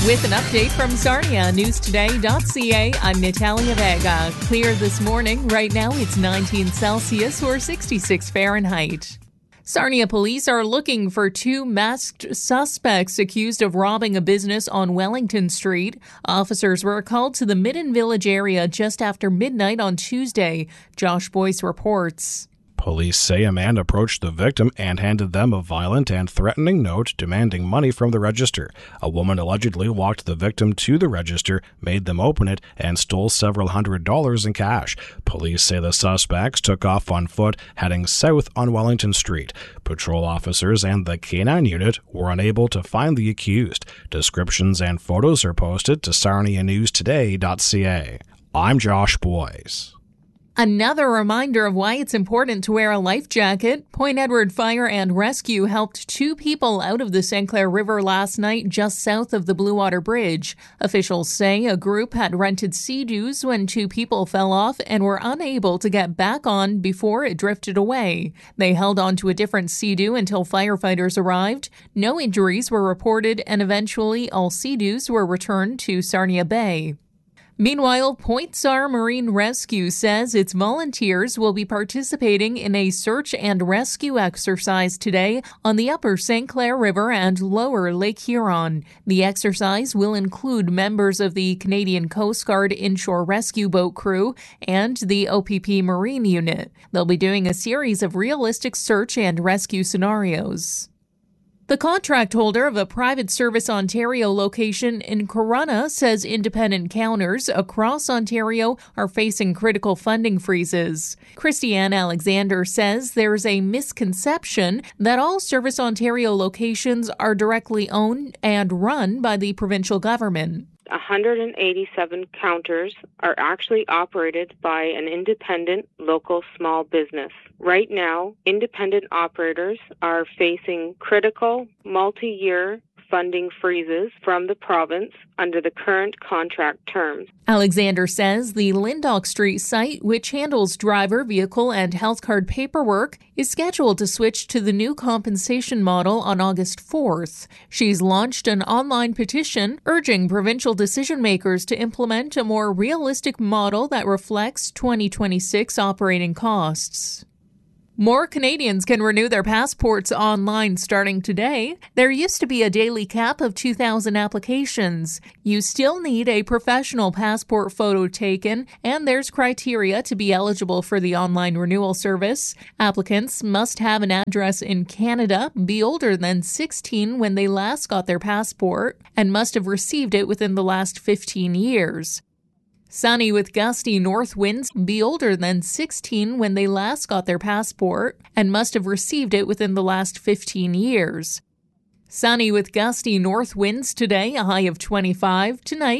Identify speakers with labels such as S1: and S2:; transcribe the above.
S1: With an update from Sarnia, newstoday.ca, I'm Natalia Vega. Clear this morning. Right now it's 19 Celsius or 66 Fahrenheit. Sarnia police are looking for two masked suspects accused of robbing a business on Wellington Street. Officers were called to the Midden Village area just after midnight on Tuesday. Josh Boyce reports.
S2: Police say a man approached the victim and handed them a violent and threatening note demanding money from the register. A woman allegedly walked the victim to the register, made them open it, and stole several $100s in cash. Police say the suspects took off on foot, heading south on Wellington Street. Patrol officers and the K-9 unit were unable to find the accused. Descriptions and photos are posted to sarnianewstoday.ca. I'm Josh Boyce.
S1: Another reminder of why it's important to wear a life jacket. Point Edward Fire and Rescue helped two people out of the St. Clair River last night just south of the Blue Water Bridge. Officials say a group had rented Sea-Doos when two people fell off and were unable to get back on before it drifted away. They held on to a different Sea-Doo until firefighters arrived. No injuries were reported, and eventually all Sea-Doos were returned to Sarnia Bay. Meanwhile, Point SAR Marine Rescue says its volunteers will be participating in a search and rescue exercise today on the upper St. Clair River and lower Lake Huron. The exercise will include members of the Canadian Coast Guard Inshore Rescue Boat Crew and the OPP Marine Unit. They'll be doing a series of realistic search and rescue scenarios. The contract holder of a Private Service Ontario location in Corunna says independent counters across Ontario are facing critical funding freezes. Christiane Alexander says there's a misconception that all Service Ontario locations are directly owned and run by the provincial government.
S3: 187 counters are actually operated by an independent local small business. Right now, independent operators are facing critical multi-year funding freezes from the province under the current contract terms.
S1: Alexander says the Lyndoch Street site, which handles driver, vehicle, and health card paperwork, is scheduled to switch to the new compensation model on August 4th. She's launched an online petition urging provincial decision-makers to implement a more realistic model that reflects 2026 operating costs. More Canadians can renew their passports online starting today. There used to be a daily cap of 2,000 applications. You still need a professional passport photo taken, and there's criteria to be eligible for the online renewal service. Applicants must have an address in Canada, be older than 16 when they last got their passport, and must have received it within the last 15 years. Sunny with gusty north winds, be older than 16 when they last got their passport, and must have received it within the last 15 years. Sunny with gusty north winds today, a high of 25. Tonight,